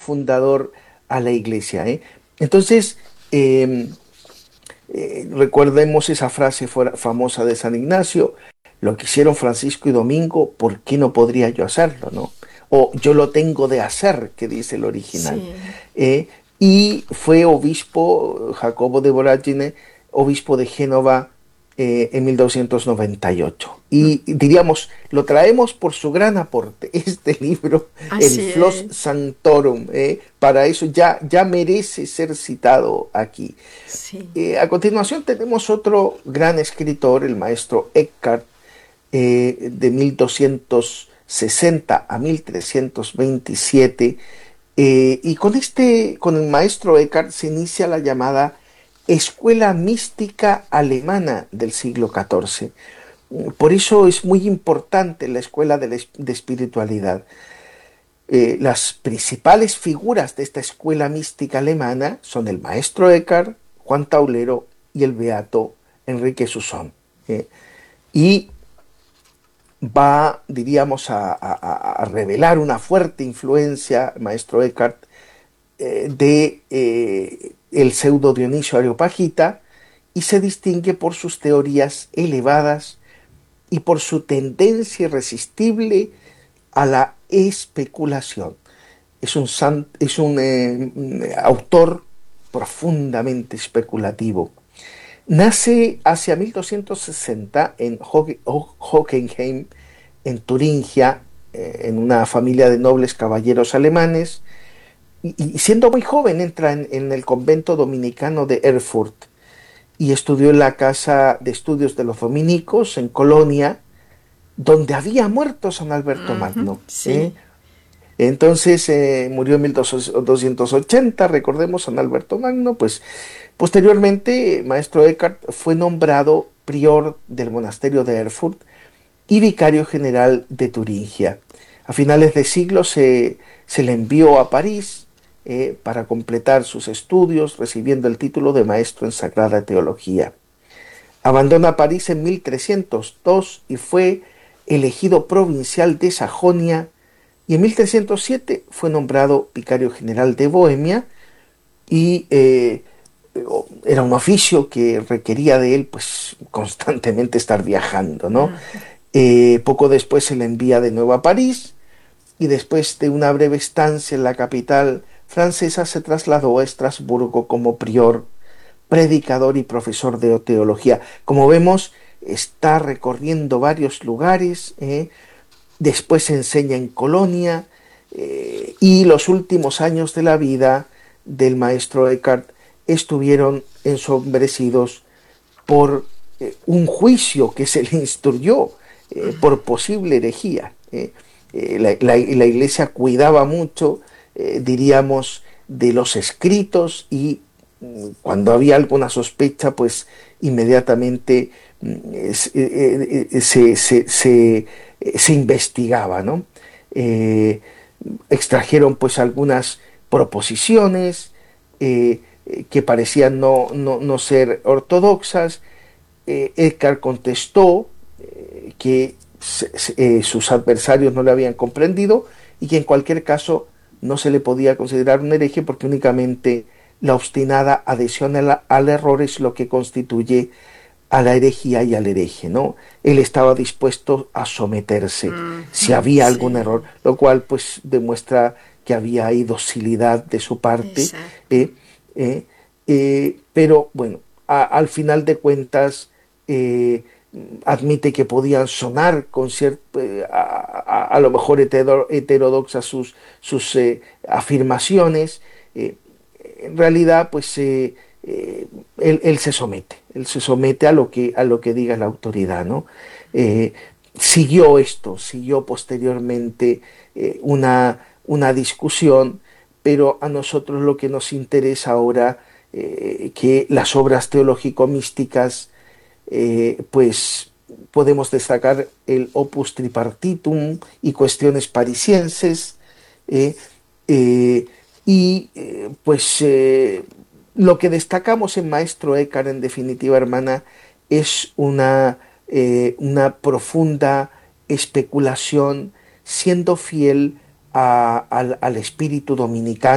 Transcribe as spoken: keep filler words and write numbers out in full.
fundador a la iglesia, ¿eh? Entonces, eh, eh, recordemos esa frase fuera- famosa de San Ignacio: lo que hicieron Francisco y Domingo, ¿por qué no podría yo hacerlo, no? O yo lo tengo de hacer, que dice el original. Sí. Eh, y fue obispo Jacobo de Voragine, obispo de Génova, eh, en mil doscientos noventa y ocho. Mm. Y diríamos, lo traemos por su gran aporte. Este libro, el Así Flos es. Sanctorum, eh, para eso ya, ya merece ser citado aquí. Sí. Eh, a continuación tenemos otro gran escritor, el maestro Eckhart, eh, de mil doscientos sesenta a mil trescientos veintisiete, eh, y con este, con el maestro Eckhart se inicia la llamada Escuela Mística Alemana del siglo catorce. Por eso es muy importante la escuela de, la es- de espiritualidad. Eh, las principales figuras de esta escuela mística alemana son el maestro Eckhart, Juan Taulero y el beato Enrique Susón. ¿eh? Y va, diríamos, a, a- a revelar una fuerte influencia, el maestro Eckhart, eh, de eh, el pseudo Dionisio Areopagita, y se distingue por sus teorías elevadas y por su tendencia irresistible a la especulación. Es un, san- es un eh, autor profundamente especulativo. Nace hacia mil doscientos sesenta en Hoge- Ho- Hockenheim, en Turingia, eh, en una familia de nobles caballeros alemanes, y, y siendo muy joven entra en, en el convento dominicano de Erfurt y estudió en la casa de estudios de los dominicos en Colonia, donde había muerto San Alberto Ujú. Magno. ¿eh? Sí. Entonces eh, murió en mil doscientos ochenta, recordemos, San Alberto Magno. Pues posteriormente, maestro Eckhart fue nombrado prior del monasterio de Erfurt y vicario general de Turingia. A finales de siglo se, se le envió a París, eh, para completar sus estudios, recibiendo el título de maestro en Sagrada Teología. Abandona París en mil trescientos dos y fue elegido provincial de Sajonia, y en mil trescientos siete fue nombrado vicario general de Bohemia, y eh, era un oficio que requería de él pues constantemente estar viajando, ¿no? Mm. Eh, poco después se le envía de nuevo a París, y después de una breve estancia en la capital francesa se trasladó a Estrasburgo como prior, predicador y profesor de teología. Como vemos, está recorriendo varios lugares, ¿eh? Después enseña en Colonia, eh, y los últimos años de la vida del maestro Eckhart estuvieron ensombrecidos por eh, un juicio que se le instruyó eh, por posible herejía. Eh. Eh, la, la, la, Iglesia cuidaba mucho, eh, diríamos, de los escritos, y mm, cuando había alguna sospecha, pues inmediatamente mm, es, eh, eh, se, se, se, eh, se investigaba, ¿no? Eh, Extrajeron pues algunas proposiciones, eh, eh, que parecían no, no, no ser ortodoxas. eh, Edgar contestó eh, que se, se, eh, sus adversarios no le habían comprendido, y que en cualquier caso no se le podía considerar un hereje porque únicamente la obstinada adhesión al, al error es lo que constituye a la herejía y al hereje, ¿no? Él estaba dispuesto a someterse si Ujú. había algún error, Sí. lo cual pues demuestra que había ahí docilidad de su parte, Exacto. eh, eh, eh, pero bueno, a, al final de cuentas, eh, admite que podían sonar con cierto, eh, a, a, a, lo mejor hetero, heterodoxas sus, sus eh, afirmaciones. Eh, en realidad, pues eh, eh, él, él, se somete, él se somete a lo que, a lo que diga la autoridad, ¿no? Eh, siguió esto, siguió posteriormente eh, una, una discusión, pero a nosotros lo que nos interesa ahora, eh, que las obras teológico-místicas, eh, pues podemos destacar el Opus Tripartitum y Cuestiones Parisienses, eh, eh, y eh, pues eh, lo que destacamos en Maestro Eckhart, en definitiva, hermana, es una, eh, una profunda especulación, siendo fiel a, al, al espíritu dominicano